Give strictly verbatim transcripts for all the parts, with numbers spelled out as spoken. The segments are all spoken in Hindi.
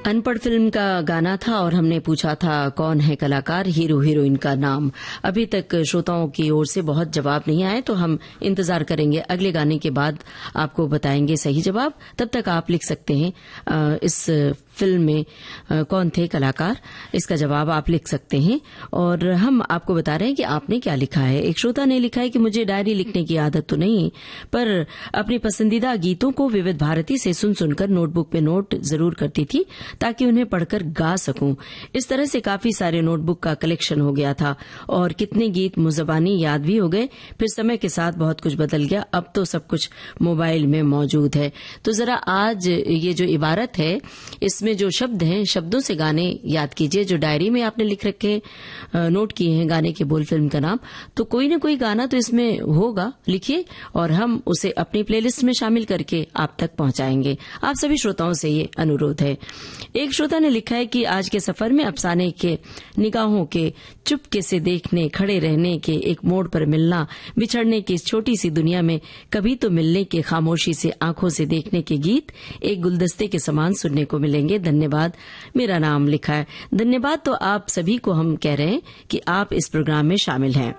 अनपढ़ फिल्म का गाना था और हमने पूछा था कौन है कलाकार, हीरो हीरोइन का नाम। अभी तक श्रोताओं की ओर से बहुत जवाब नहीं आए, तो हम इंतजार करेंगे, अगले गाने के बाद आपको बताएंगे सही जवाब। तब तक आप लिख सकते हैं इस फिल्म में कौन थे कलाकार, इसका जवाब आप लिख सकते हैं। और हम आपको बता रहे हैं कि आपने क्या लिखा है। एक श्रोता ने लिखा है कि मुझे डायरी लिखने की आदत तो नहीं, पर अपनी पसंदीदा गीतों को विविध भारती से सुन सुनकर नोटबुक में नोट जरूर करती थी ताकि उन्हें पढ़कर गा सकूं। इस तरह से काफी सारे नोटबुक का कलेक्शन हो गया था और कितने गीत मुजबानी याद भी हो गए। फिर समय के साथ बहुत कुछ बदल गया, अब तो सब कुछ मोबाइल में मौजूद है। तो जरा आज ये जो इबारत है इसमें जो शब्द हैं, शब्दों से गाने याद कीजिए जो डायरी में आपने लिख रखे, नोट किए हैं गाने के बोल, फिल्म का नाम। तो कोई न कोई गाना तो इसमें होगा, लिखिए और हम उसे अपनी प्लेलिस्ट में शामिल करके आप तक पहुंचाएंगे। आप सभी श्रोताओं से ये अनुरोध है। एक श्रोता ने लिखा है कि आज के सफर में अफसाने के निगाहों के चुपके से देखने, खड़े रहने के, एक मोड़ पर मिलना, बिछड़ने की इस छोटी सी दुनिया में कभी तो मिलने के, खामोशी से आंखों से देखने के गीत एक गुलदस्ते के समान सुनने को मिलेंगे। धन्यवाद, मेरा नाम लिखा है। धन्यवाद तो आप सभी को हम कह रहे हैं कि आप इस प्रोग्राम में शामिल हैं।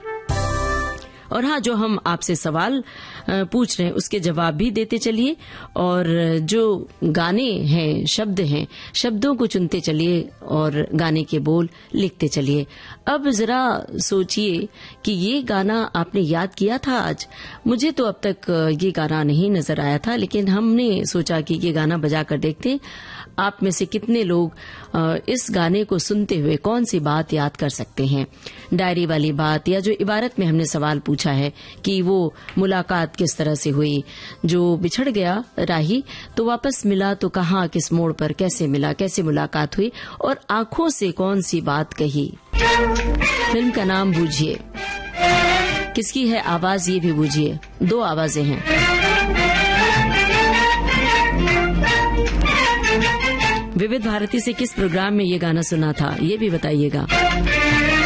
और हाँ, जो हम आपसे सवाल पूछ रहे हैं उसके जवाब भी देते चलिए, और जो गाने हैं, शब्द हैं, शब्दों को चुनते चलिए और गाने के बोल लिखते चलिए। अब जरा सोचिए कि ये गाना आपने याद किया था आज। मुझे तो अब तक ये गाना नहीं नजर आया था, लेकिन हमने सोचा कि ये गाना बजा कर देखते हैं आप में से कितने लोग इस गाने को सुनते हुए कौन सी बात याद कर सकते हैं। डायरी वाली बात, या जो इबारत में हमने सवाल पूछा है कि वो मुलाकात किस तरह से हुई, जो बिछड़ गया राही तो वापस मिला तो कहाँ, किस मोड़ पर कैसे मिला, कैसे मुलाकात हुई, और आंखों से कौन सी बात कही। फिल्म का नाम बूझिए, किसकी है आवाज ये भी बूझिए। दो आवाजें हैं। विविध भारती से किस प्रोग्राम में ये गाना सुना था ये भी बताइएगा।